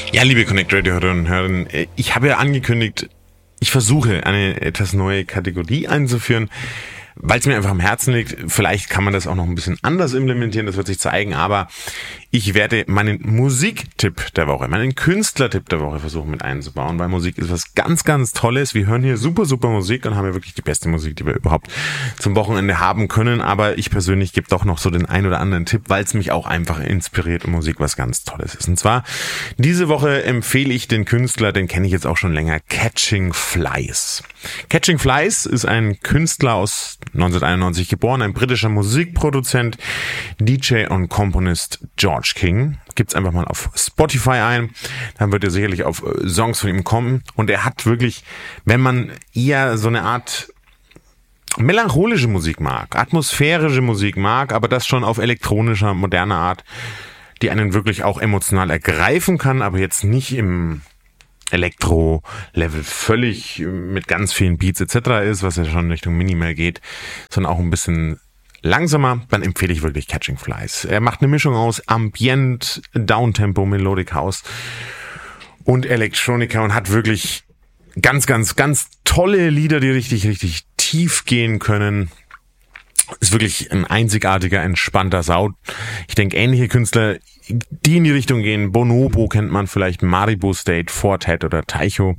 Ja, liebe Connect Radio Hörerinnen und Hörer, ich habe ja angekündigt, ich versuche eine etwas neue Kategorie einzuführen, weil es mir einfach am Herzen liegt. Vielleicht kann man das auch noch ein bisschen anders implementieren, das wird sich zeigen, aber ich werde meinen Musiktipp der Woche, meinen Künstlertipp der Woche versuchen mit einzubauen, weil Musik ist was ganz, ganz Tolles. Wir hören hier super, super Musik und haben ja wirklich die beste Musik, die wir überhaupt zum Wochenende haben können, aber ich persönlich gebe doch noch so den ein oder anderen Tipp, weil es mich auch einfach inspiriert und Musik was ganz Tolles ist. Und zwar, diese Woche empfehle ich den Künstler, den kenne ich jetzt auch schon länger, Catching Flies. Catching Flies ist ein Künstler aus 1991 geboren, ein britischer Musikproduzent, DJ und Komponist George King. Gibt's einfach mal auf Spotify ein, dann wird ihr sicherlich auf Songs von ihm kommen. Und er hat wirklich, wenn man eher so eine Art melancholische Musik mag, atmosphärische Musik mag, aber das schon auf elektronischer, moderner Art, die einen wirklich auch emotional ergreifen kann, aber jetzt nicht im Elektro-Level völlig mit ganz vielen Beats etc. ist, was ja schon in Richtung Minimal geht, sondern auch ein bisschen langsamer, dann empfehle ich wirklich Catching Flies. Er macht eine Mischung aus Ambient, Downtempo, Melodic House und Electronica und hat wirklich ganz, ganz, ganz tolle Lieder, die richtig, richtig tief gehen können. Ist wirklich ein einzigartiger, entspannter Sound. Ich denke, ähnliche Künstler, die in die Richtung gehen, Bonobo kennt man vielleicht, Maribo State, Fortet oder Taicho.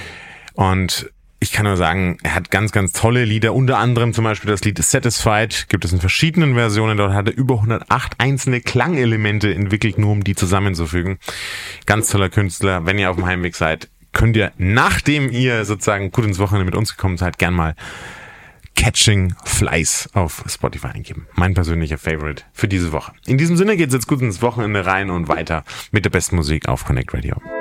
Und ich kann nur sagen, er hat ganz, ganz tolle Lieder, unter anderem zum Beispiel das Lied Satisfied, gibt es in verschiedenen Versionen, dort hat er über 108 einzelne Klangelemente entwickelt, nur um die zusammenzufügen. Ganz toller Künstler, wenn ihr auf dem Heimweg seid, könnt ihr, nachdem ihr sozusagen gut ins Wochenende mit uns gekommen seid, gern mal Catching Flies auf Spotify eingeben. Mein persönlicher Favorite für diese Woche. In diesem Sinne geht's jetzt gut ins Wochenende rein und weiter mit der besten Musik auf Connect Radio.